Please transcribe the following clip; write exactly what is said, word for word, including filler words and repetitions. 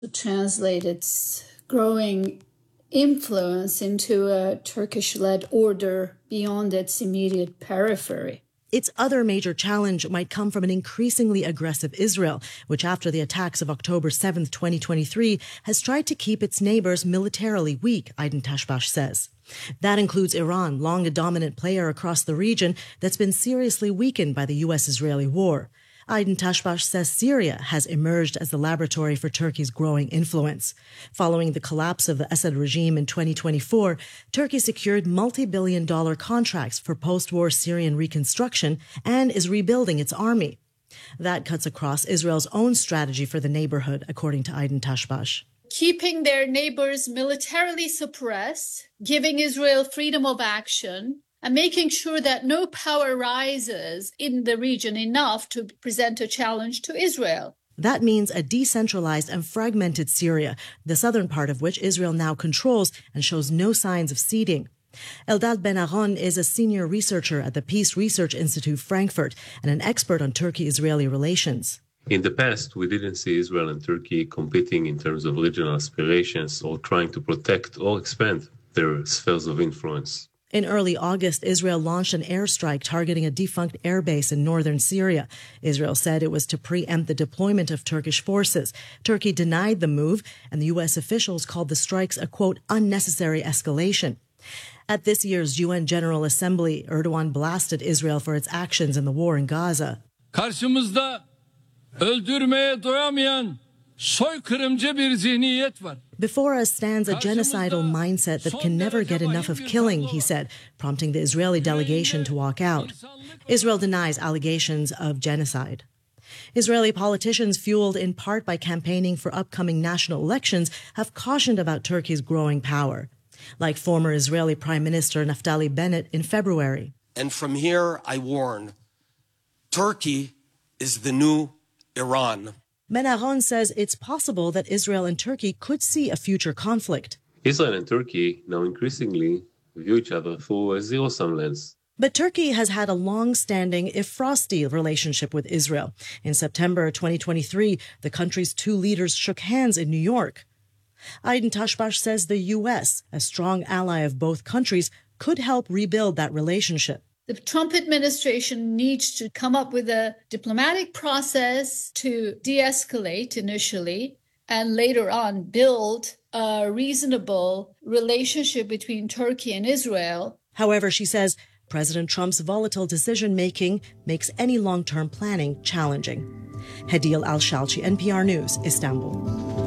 to translate its growing influence into a Turkish-led order beyond its immediate periphery. Its other major challenge might come from an increasingly aggressive Israel, which after the attacks of October seventh, twenty twenty-three, has tried to keep its neighbors militarily weak, Aydin Tashbash says. That includes Iran, long a dominant player across the region that's been seriously weakened by the U S-Israeli war. Aydin Tashbash says Syria has emerged as the laboratory for Turkey's growing influence. Following the collapse of the Assad regime in twenty twenty-four, Turkey secured multi-billion dollar contracts for post-war Syrian reconstruction and is rebuilding its army. That cuts across Israel's own strategy for the neighborhood, according to Aydin Tashbash. Keeping their neighbors militarily suppressed, giving Israel freedom of action, and making sure that no power rises in the region enough to present a challenge to Israel. That means a decentralized and fragmented Syria, the southern part of which Israel now controls and shows no signs of ceding. Eldad Ben-Aron is a senior researcher at the Peace Research Institute Frankfurt and an expert on Turkey-Israeli relations. In the past, we didn't see Israel and Turkey competing in terms of regional aspirations or trying to protect or expand their spheres of influence. In early August, Israel launched an airstrike targeting a defunct airbase in northern Syria. Israel said it was to preempt the deployment of Turkish forces. Turkey denied the move, and the U S officials called the strikes a, quote, unnecessary escalation. At this year's U N General Assembly, Erdogan blasted Israel for its actions in the war in Gaza. Karşımızda öldürmeye doyamayan soykırımcı bir zihniyet var. Before us stands a genocidal mindset that can never get enough of killing, he said, prompting the Israeli delegation to walk out. Israel denies allegations of genocide. Israeli politicians, fueled in part by campaigning for upcoming national elections, have cautioned about Turkey's growing power, like former Israeli Prime Minister Naftali Bennett in February. And from here, I warn, Turkey is the new Iran. Ben-Aron says it's possible that Israel and Turkey could see a future conflict. Israel and Turkey now increasingly view each other through a zero-sum lens. But Turkey has had a long-standing, if frosty, relationship with Israel. In September twenty twenty-three, the country's two leaders shook hands in New York. Aydin Tashbash says the U S, a strong ally of both countries, could help rebuild that relationship. The Trump administration needs to come up with a diplomatic process to de-escalate initially and later on build a reasonable relationship between Turkey and Israel. However, she says President Trump's volatile decision-making makes any long-term planning challenging. Hedil Al-Shalchi, N P R News, Istanbul.